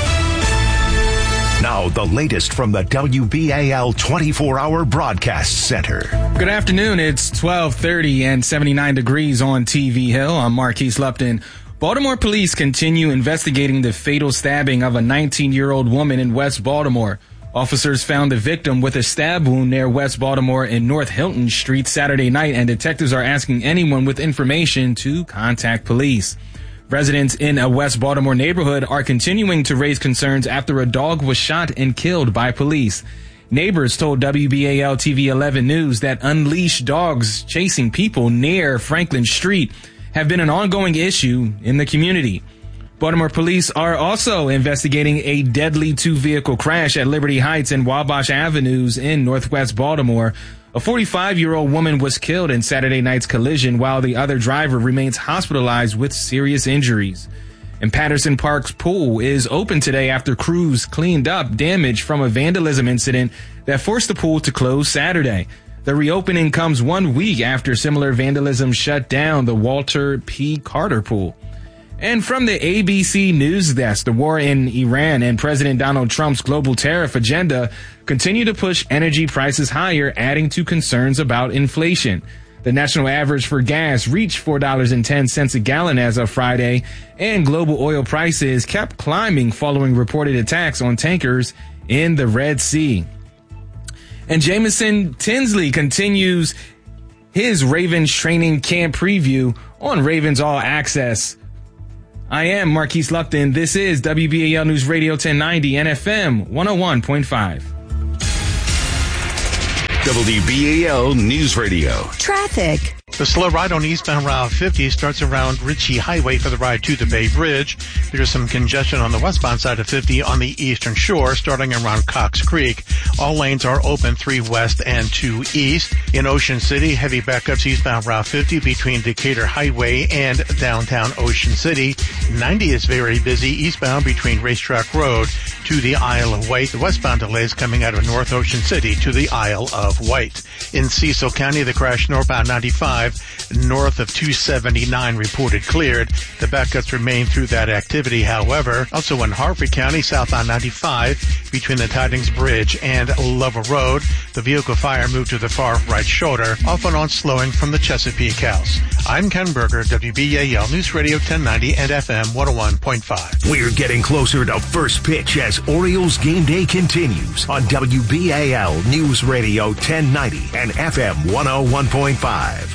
Now, the latest from the W B A L twenty-four hour Broadcast Center. Good afternoon. It's twelve thirty and seventy-nine degrees on T V Hill. I'm Marquise Lupton. Baltimore police continue investigating the fatal stabbing of a nineteen-year-old woman in West Baltimore. Officers found the victim with a stab wound near West Baltimore and North Hilton Street Saturday night, and detectives are asking anyone with information to contact police. Residents in a West Baltimore neighborhood are continuing to raise concerns after a dog was shot and killed by police. Neighbors told W B A L T V eleven News that unleashed dogs chasing people near Franklin Street have been an ongoing issue in the community. Baltimore police are also investigating a deadly two-vehicle crash at Liberty Heights and Wabash Avenues in northwest Baltimore. A forty-five-year-old woman was killed in Saturday night's collision, while the other driver remains hospitalized with serious injuries. And Patterson Park's pool is open today after crews cleaned up damage from a vandalism incident that forced the pool to close Saturday. The reopening comes one week after similar vandalism shut down the Walter P. Carter pool. And from the A B C News Desk, the war in Iran and President Donald Trump's global tariff agenda continue to push energy prices higher, adding to concerns about inflation. The national average for gas reached four dollars and ten cents a gallon as of Friday, and global oil prices kept climbing following reported attacks on tankers in the Red Sea. And Jamison Tinsley continues his Ravens training camp preview on Ravens All Access. I am Marquise Lupton. This is W B A L News Radio ten ninety and F M one oh one point five. W B A L News Radio. Traffic. The slow ride on eastbound Route fifty starts around Ritchie Highway for the ride to the Bay Bridge. There's some congestion on the westbound side of fifty on the eastern shore starting around Cox Creek. All lanes are open three west and two east. In Ocean City, heavy backups eastbound Route fifty between Decatur Highway and downtown Ocean City. ninety is very busy eastbound between Racetrack Road to the Isle of Wight. The westbound delays coming out of North Ocean City to the Isle of Wight. In Cecil County, the crash northbound ninety-five north of two seventy-nine reported cleared. The backups remain through that activity, however. Also in Harford County, southbound ninety-five between the Tidings Bridge and Lover Road. The vehicle fire moved to the far right shoulder, off and on slowing from the Chesapeake House. I'm Ken Berger, W B A L News Radio ten ninety and F M one oh one point five. We're getting closer to first pitch as Orioles game day continues on W B A L News Radio ten ninety and F M one oh one point five.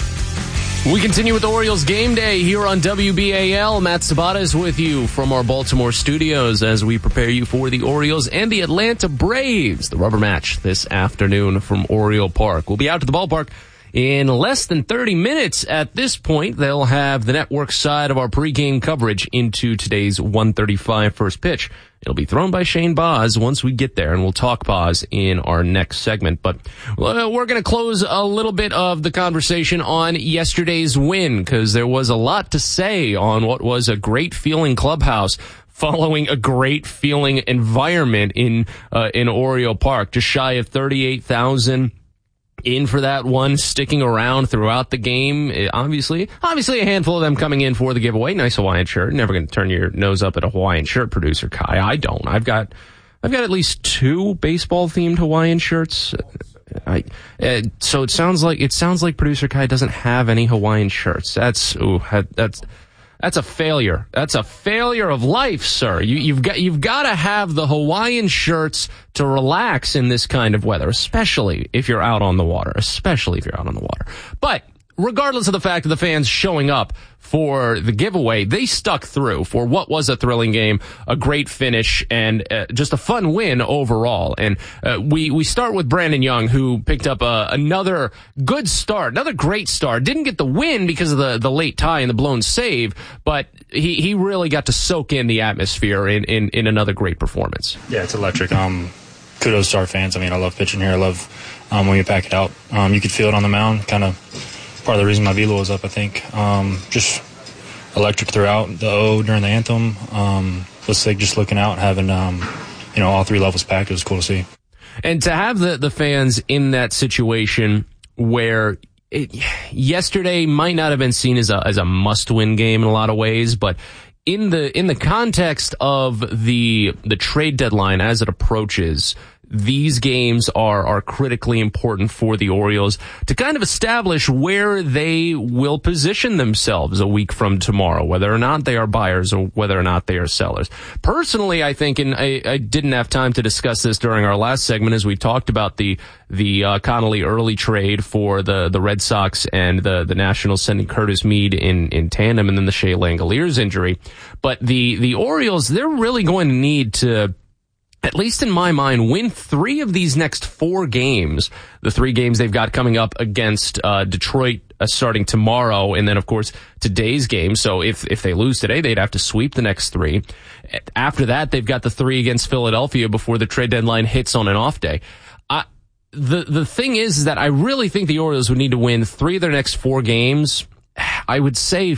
We continue with Orioles game day here on W B A L. Matt Sabata is with you from our Baltimore studios as we prepare you for the Orioles and the Atlanta Braves, the rubber match this afternoon from Oriole Park. We'll be out to the ballpark in less than thirty minutes. At this point, they'll have the network side of our pregame coverage into today's one thirty-five first pitch. It'll be thrown by Shane Boz once we get there, and we'll talk Boz in our next segment. But uh, we're going to close a little bit of the conversation on yesterday's win, because there was a lot to say on what was a great feeling clubhouse following a great feeling environment in uh, in Oriole Park. Just shy of thirty-eight thousand in for that one, sticking around throughout the game. It, obviously, obviously a handful of them coming in for the giveaway. Nice Hawaiian shirt. Never going to turn your nose up at a Hawaiian shirt, producer Kai. I don't. I've got, I've got at least two baseball themed Hawaiian shirts. I, uh, so it sounds like, it sounds like producer Kai doesn't have any Hawaiian shirts. That's, ooh, that's, That's a failure. That's a failure of life, sir. You, you've got, you've got to have the Hawaiian shirts to relax in this kind of weather, especially if you're out on the water, especially if you're out on the water. But regardless of the fact of the fans showing up for the giveaway, they stuck through for what was a thrilling game, a great finish, and uh, just a fun win overall. And uh, we we start with Brandon Young, who picked up uh, another good start, another great start. Didn't get the win because of the, the late tie and the blown save, but he, he really got to soak in the atmosphere in, in, in another great performance. Yeah, it's electric. Um, kudos to our fans. I mean, I love pitching here. I love um, when you pack it out. Um, you could feel it on the mound, kind of part of the reason my velo was up, I think. Um, just electric throughout the O during the anthem. Um, was sick just looking out, having um, you know all three levels packed. It was cool to see. And to have the the fans in that situation where it, yesterday might not have been seen as a as a must win game in a lot of ways, but in the in the context of the the trade deadline as it approaches, these games are, are critically important for the Orioles to kind of establish where they will position themselves a week from tomorrow, whether or not they are buyers or whether or not they are sellers. Personally, I think, and I, I didn't have time to discuss this during our last segment as we talked about the, the, uh, Connolly early trade for the, the Red Sox and the, the Nationals sending Curtis Mead in, in tandem, and then the Shea Langoliers injury. But the, the Orioles, they're really going to need to, at least in my mind, win three of these next four games. The three games they've got coming up against uh, Detroit uh, starting tomorrow, and then, of course, today's game. So if if they lose today, they'd have to sweep the next three. After that, they've got the three against Philadelphia before the trade deadline hits on an off day. I, the the thing is, is that I really think the Orioles would need to win three of their next four games. I would say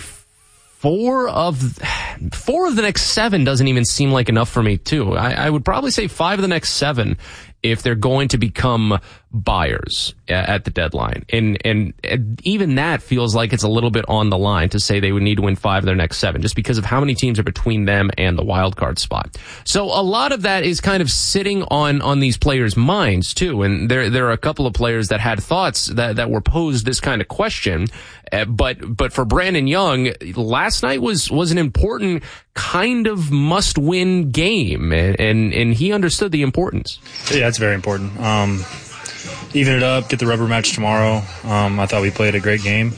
Four of four of the next seven doesn't even seem like enough for me, too. I, I would probably say five of the next seven if they're going to become buyers at the deadline. And, and and even that feels like it's a little bit on the line to say they would need to win five of their next seven, just because of how many teams are between them and the wild card spot. So a lot of that is kind of sitting on, on these players' minds, too. And there, there are a couple of players that had thoughts that, that were posed this kind of question. Uh, but, but for Brandon Young, last night was, was an important kind of must-win game, and, and, and he understood the importance. Yeah, it's very important. Um, even it up, get the rubber match tomorrow. Um, I thought we played a great game.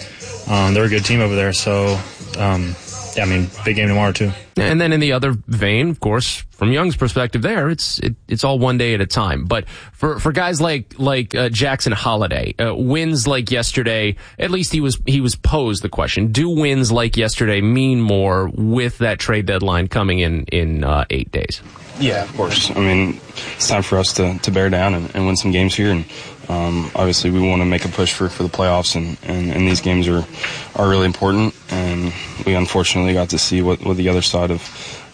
Um, they're a good team over there, so, um, yeah, I mean, big game tomorrow, too. And then in the other vein, of course, from Young's perspective there, it's it, it's all one day at a time. But for for guys like like uh, Jackson Holliday, uh, wins like yesterday, at least he was he was posed the question: do wins like yesterday mean more with that trade deadline coming in in uh, eight days? Yeah, of course. I mean, it's time for us to, to bear down and, and win some games here. And um, obviously, we want to make a push for, for the playoffs, and, and, and these games are are really important. And we unfortunately got to see what, what the other side of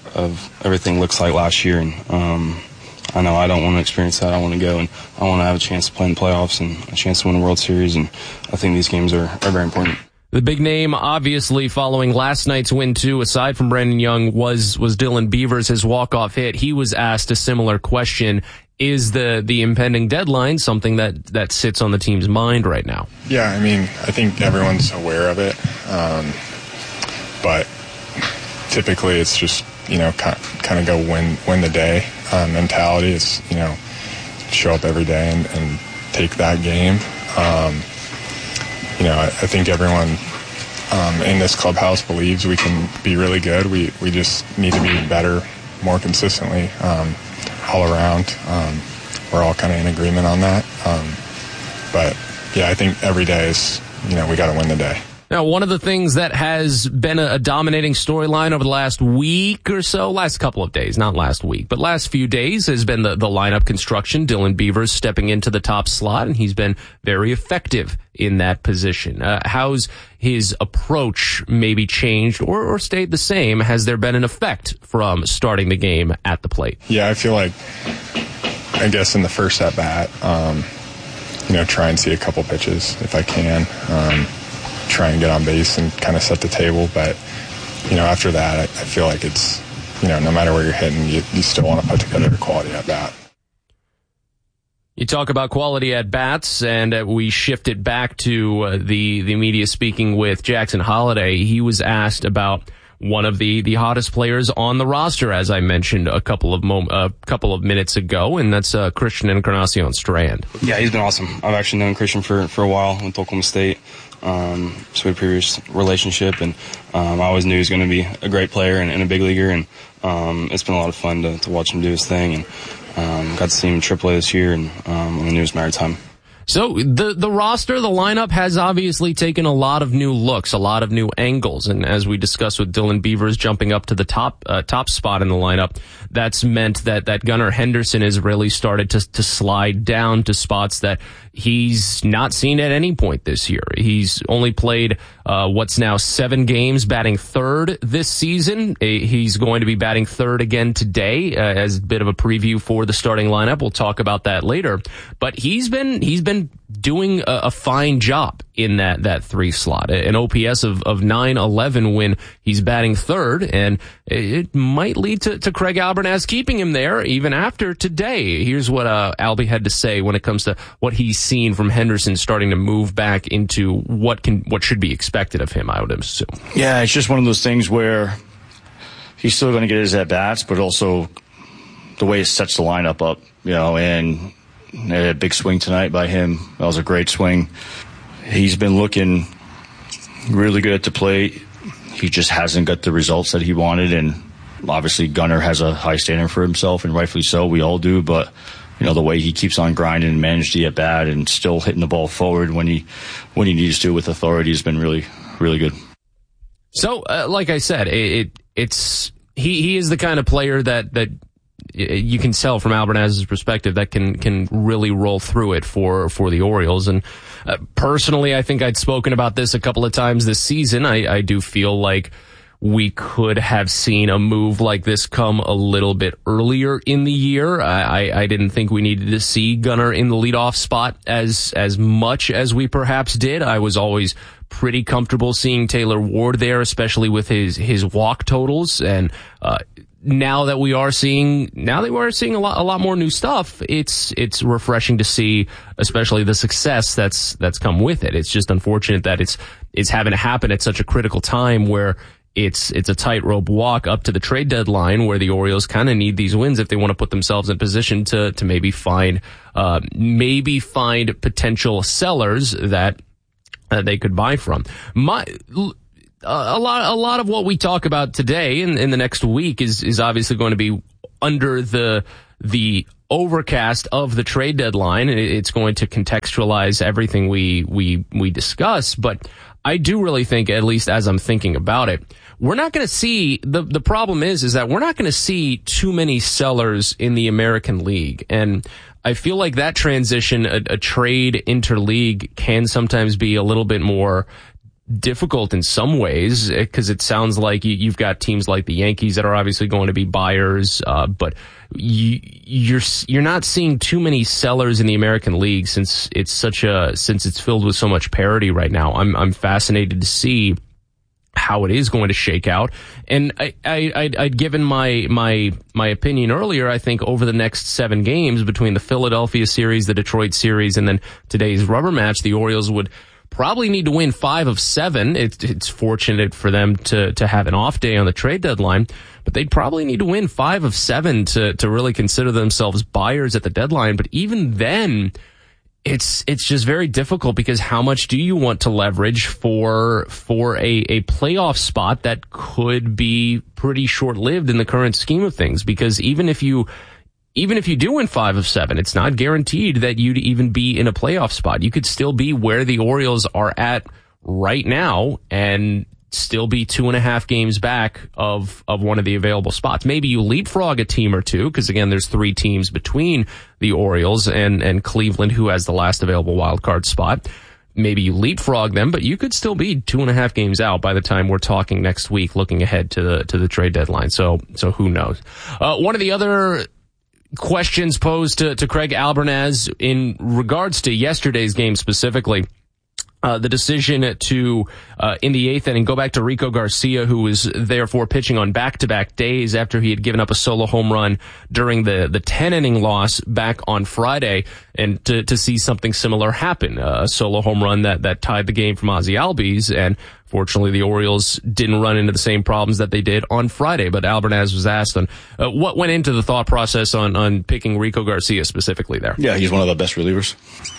of everything looks like last year. And um, I know I don't want to experience that. I want to go and I want to have a chance to play in the playoffs and a chance to win a World Series. And I think these games are, are very important. The big name, obviously, following last night's win, too, aside from Brandon Young, was was Dylan Beavers, his walk-off hit. He was asked a similar question. Is the, the impending deadline something that, that sits on the team's mind right now? Yeah, I mean, I think everyone's aware of it. Um, but typically it's just, you know, kind of go win win the day uh, mentality. It's, you know, show up every day and, and take that game. Um, you know, I, I think everyone um, in this clubhouse believes we can be really good. We we just need to be better more consistently um, all around. Um, we're all kind of in agreement on that. Um, but, yeah, I think every day is, you know, we got to win the day. Now, one of the things that has been a, a dominating storyline over the last week or so, last couple of days, not last week, but last few days, has been the, the lineup construction. Dylan Beavers stepping into the top slot, and he's been very effective in that position. Uh, how's his approach maybe changed or, or stayed the same? Has there been an effect from starting the game at the plate? Yeah, I feel like, I guess in the first at bat, um, you know, try and see a couple pitches if I can. Um, try and get on base and kind of set the table. But, you know, after that, I, I feel like it's, you know, no matter where you're hitting, you, you still want to put together a quality at bat. You talk about quality at bats, and uh, we shifted back to uh, the, the media speaking with Jackson Holliday. He was asked about one of the, the hottest players on the roster, as I mentioned a couple of mom- a couple of minutes ago, and that's uh, Christian Encarnacion Strand. Yeah, he's been awesome. I've actually known Christian for, for a while with Oklahoma State. Um, so we had a previous relationship, and um, I always knew he was going to be a great player and, and a big leaguer, and um, it's been a lot of fun to, to watch him do his thing, and um, got to see him in triple A this year and um, on the newest Maritime. So the the roster, the lineup has obviously taken a lot of new looks, a lot of new angles, and as we discussed with Dylan Beavers jumping up to the top uh, top spot in the lineup, that's meant that that Gunnar Henderson has really started to to slide down to spots that he's not seen at any point this year. He's only played uh what's now seven games, batting third this season. He's going to be batting third again today uh, as a bit of a preview for the starting lineup. We'll talk about that later. But he's been he's been been doing a, a fine job in that, that three slot. An O P S of, of nine eleven when he's batting third, and it might lead to, to Craig Albernaz keeping him there even after today. Here's what uh, Albie had to say when it comes to what he's seen from Henderson starting to move back into what can what should be expected of him, I would assume. Yeah, it's just one of those things where he's still going to get his at-bats, but also the way it sets the lineup up, you know, and a big swing tonight by him. That was a great swing. He's been looking really good at the plate. He just hasn't got the results that he wanted, and obviously Gunnar has a high standard for himself, and rightfully so. We all do, but you know the way he keeps on grinding and managed the at bat and still hitting the ball forward when he when he needs to with authority has been really really good. So, uh, like I said, it, it it's he he is the kind of player that that. You can tell from Albernaz's perspective that can can really roll through it for for the Orioles. And uh, personally, I think I'd spoken about this a couple of times this season. I, I do feel like we could have seen a move like this come a little bit earlier in the year. I, I, I didn't think we needed to see Gunnar in the leadoff spot as as much as we perhaps did. I was always pretty comfortable seeing Taylor Ward there, especially with his his walk totals. And uh Now that we are seeing, now that we are seeing a lot, a lot more new stuff, it's, it's refreshing to see, especially the success that's, that's come with it. It's just unfortunate that it's, it's having to happen at such a critical time where it's, it's a tightrope walk up to the trade deadline where the Orioles kind of need these wins if they want to put themselves in position to, to maybe find, uh, maybe find potential sellers that, uh, they could buy from. My, Uh, a lot, a lot of what we talk about today in, in the next week is, is obviously going to be under the, the overcast of the trade deadline. It's going to contextualize everything we, we, we discuss. But I do really think, at least as I'm thinking about it, we're not going to see, the, the problem is, is that we're not going to see too many sellers in the American League. And I feel like that transition, a, a trade interleague can sometimes be a little bit more difficult in some ways, because it sounds like you, you've got teams like the Yankees that are obviously going to be buyers, uh, but you, you're you're not seeing too many sellers in the American League since it's such a since it's filled with so much parity right now. I'm I'm fascinated to see how it is going to shake out, and I, I I'd, I'd given my my my opinion earlier. I think over the next seven games between the Philadelphia series, the Detroit series, and then today's rubber match, the Orioles would probably need to win five of seven. It's, it's fortunate for them to, to have an off day on the trade deadline, but they'd probably need to win five of seven to, to really consider themselves buyers at the deadline. But even then, it's, it's just very difficult, because how much do you want to leverage for, for a, a playoff spot that could be pretty short-lived in the current scheme of things? Because even if you, Even if you do win five of seven, it's not guaranteed that you'd even be in a playoff spot. You could still be where the Orioles are at right now and still be two and a half games back of, of one of the available spots. Maybe you leapfrog a team or two, because again, there's three teams between the Orioles and, and Cleveland, who has the last available wild card spot. Maybe you leapfrog them, but you could still be two and a half games out by the time we're talking next week, looking ahead to the, to the trade deadline. So, so who knows? Uh, one of the other questions posed to, to Craig Albernaz in regards to yesterday's game specifically, uh, the decision to, uh, in the eighth inning, go back to Rico Garcia, who was therefore pitching on back-to-back days after he had given up a solo home run during the, the ten inning loss back on Friday, and to, to see something similar happen, uh, a solo home run that, that tied the game from Ozzie Albies. And fortunately, the Orioles didn't run into the same problems that they did on Friday. But Albernaz was asked on uh, what went into the thought process on, on picking Rico Garcia specifically there. Yeah, he's one of the best relievers.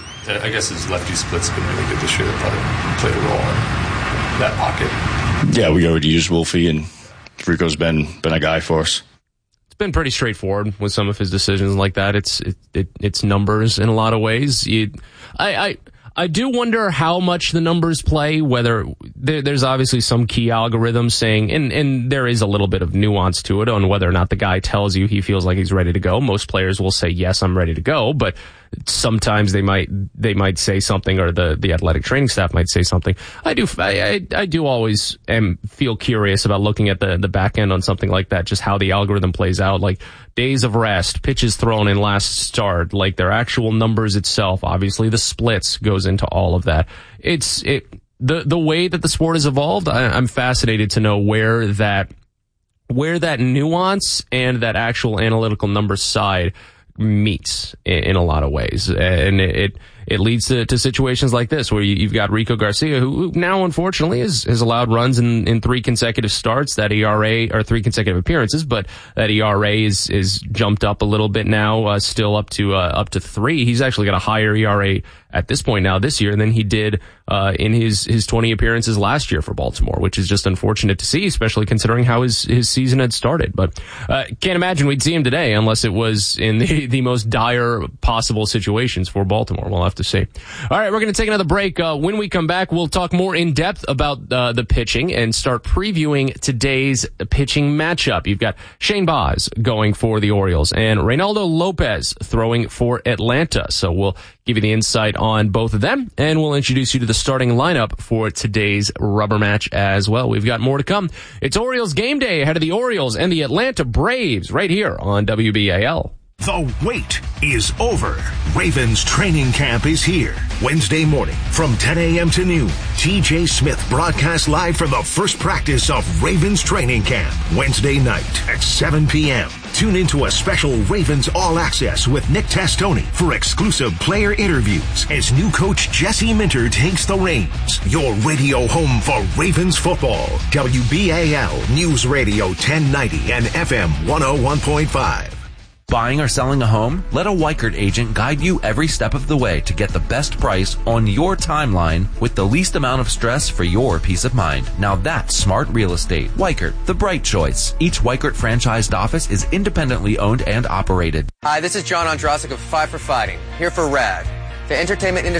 I guess his lefty split's been really good this year. That probably played a role in that pocket. Yeah, we already used Wolfie, and Rico's been been a guy for us. It's been pretty straightforward with some of his decisions like that. It's it, it it's numbers in a lot of ways. You, I I I do wonder how much the numbers play, whether there, there's obviously some key algorithm saying, and, and there is a little bit of nuance to it on whether or not the guy tells you he feels like he's ready to go. Most players will say, yes, I'm ready to go, but sometimes they might, they might say something, or the, the athletic training staff might say something. I do, I, I, I do always am, feel curious about looking at the, the back end on something like that, just how the algorithm plays out. Like, days of rest, pitches thrown in last start, like their actual numbers itself. Obviously, the splits goes into all of that. It's it the the way that the sport has evolved. I, I'm fascinated to know where that where that nuance and that actual analytical number side meets in, in a lot of ways, and it. it It leads to, to situations like this where you, you've got Rico Garcia, who now unfortunately has, has allowed runs in, in three consecutive starts. That E R A, or three consecutive appearances, but that E R A is is jumped up a little bit now, uh, still up to uh, up to three. He's actually got a higher E R A at this point now this year than he did uh, in his his twenty appearances last year for Baltimore, which is just unfortunate to see, especially considering how his his season had started. But uh, can't imagine we'd see him today unless it was in the, the most dire possible situations for Baltimore. We'll have to see. All right, we're going to take another break. Uh, when we come back, we'll talk more in depth about uh, the pitching and start previewing today's pitching matchup. You've got Shane Baz going for the Orioles and Reynaldo Lopez throwing for Atlanta. So we'll give you the insight on both of them, and we'll introduce you to the starting lineup for today's rubber match as well. We've got more to come. It's Orioles game day ahead of the Orioles and the Atlanta Braves right here on W B A L. The wait is over. Ravens training camp is here. Wednesday morning from ten a.m. to noon, T J Smith broadcasts live from the first practice of Ravens training camp. Wednesday night at seven p.m. Tune into a special Ravens All Access with Nick Tastoni for exclusive player interviews as new coach Jesse Minter takes the reins. Your radio home for Ravens football. W B A L News Radio ten ninety and F M one oh one point five. Buying or selling a home? Let a Weichert agent guide you every step of the way to get the best price on your timeline with the least amount of stress for your peace of mind. Now that's smart real estate. Weichert, the bright choice. Each Weichert franchised office is independently owned and operated. Hi, this is John Ondrasik of Five for Fighting, here for RAD, the entertainment industry